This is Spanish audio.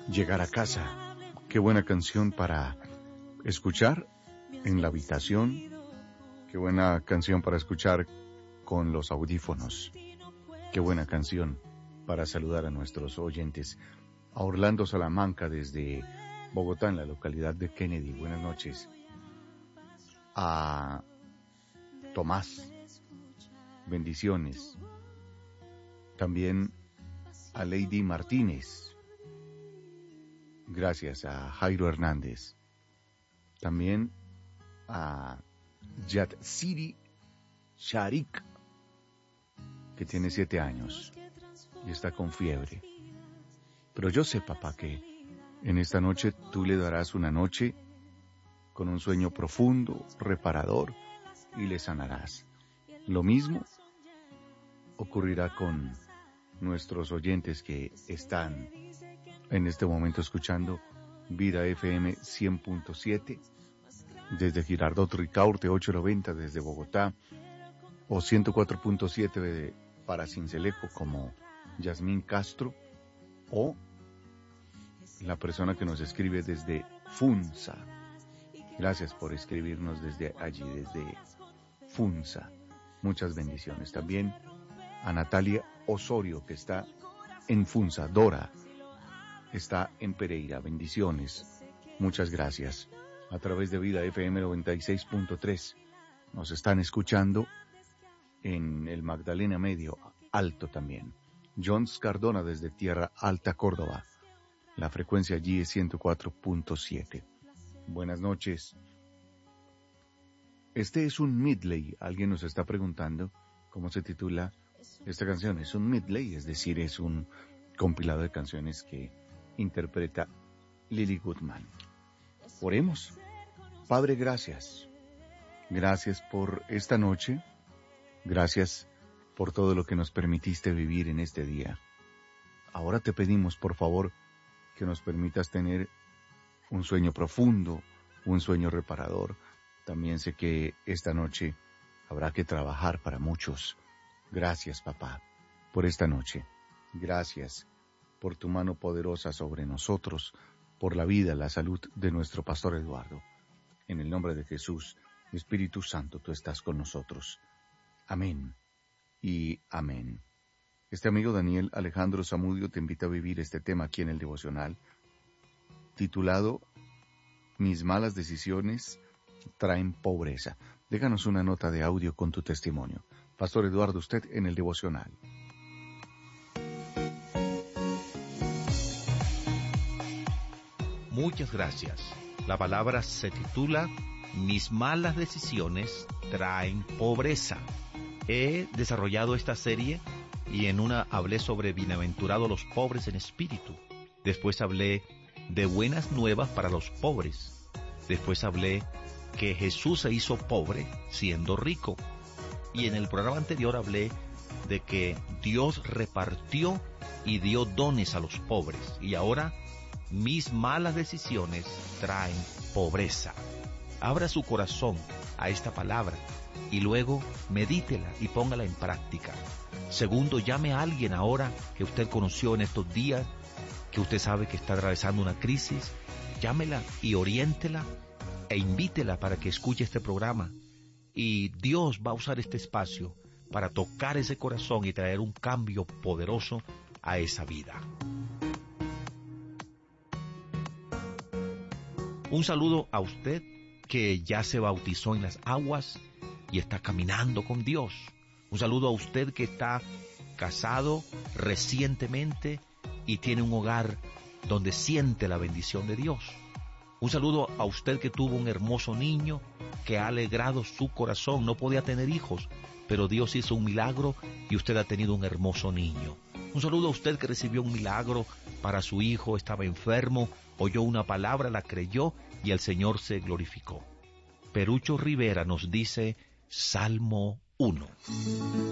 Llegar a casa. Qué buena canción para escuchar en la habitación. Qué buena canción para escuchar con los audífonos. Qué buena canción para saludar a nuestros oyentes. A Orlando Salamanca desde Bogotá, en la localidad de Kennedy. Buenas noches. A Tomás. Bendiciones. También a Lady Martínez. Gracias a Jairo Hernández. También a Yatsiri Sharik, que tiene 7 años y está con fiebre. Pero yo sé, papá, que en esta noche tú le darás una noche con un sueño profundo, reparador, y le sanarás. Lo mismo ocurrirá con nuestros oyentes que están en este momento escuchando Vida FM 100.7 desde Girardot Ricaurte 890 desde Bogotá, o 104.7 para Cincelejo como Yasmín Castro, o la persona que nos escribe desde Funza. Gracias por escribirnos desde allí, desde Funza. Muchas bendiciones. También a Natalia Osorio, que está en Funza. Dora está en Pereira. Bendiciones. Muchas gracias. A través de Vida FM 96.3 nos están escuchando en el Magdalena Medio Alto también. Jones Cardona desde Tierra Alta, Córdoba. La frecuencia allí es 104.7. Buenas noches. Este es un medley. Alguien nos está preguntando cómo se titula esta canción. Es un medley, es decir, es un compilado de canciones que interpreta Lily Goodman. Oremos. Padre, gracias. Gracias por esta noche. Gracias por todo lo que nos permitiste vivir en este día. Ahora te pedimos, por favor, que nos permitas tener un sueño profundo, un sueño reparador. También sé que esta noche habrá que trabajar para muchos. Gracias, papá, por esta noche. Gracias por tu mano poderosa sobre nosotros, por la vida, la salud de nuestro pastor Eduardo. En el nombre de Jesús, Espíritu Santo, tú estás con nosotros. Amén y amén. Este amigo Daniel Alejandro Zamudio te invita a vivir este tema aquí en el devocional, titulado Mis malas decisiones traen pobreza. Déjanos una nota de audio con tu testimonio. Pastor Eduardo, usted en el devocional. Muchas gracias. La palabra se titula Mis malas decisiones traen pobreza. He desarrollado esta serie y en una hablé sobre bienaventurados los pobres en espíritu. Después hablé de buenas nuevas para los pobres. Después hablé que Jesús se hizo pobre siendo rico. Y en el programa anterior hablé de que Dios repartió y dio dones a los pobres. Y ahora, mis malas decisiones traen pobreza. Abra su corazón a esta palabra y luego medítela y póngala en práctica. Segundo, llame a alguien ahora que usted conoció en estos días, que usted sabe que está atravesando una crisis. Llámela y oriéntela e invítela para que escuche este programa. Y Dios va a usar este espacio para tocar ese corazón y traer un cambio poderoso a esa vida. Un saludo a usted que ya se bautizó en las aguas y está caminando con Dios. Un saludo a usted que está casado recientemente y tiene un hogar donde siente la bendición de Dios. Un saludo a usted que tuvo un hermoso niño que ha alegrado su corazón. No podía tener hijos, pero Dios hizo un milagro y usted ha tenido un hermoso niño. Un saludo a usted que recibió un milagro para su hijo, estaba enfermo, oyó una palabra, la creyó y el Señor se glorificó. Perucho Rivera nos dice Salmo 1.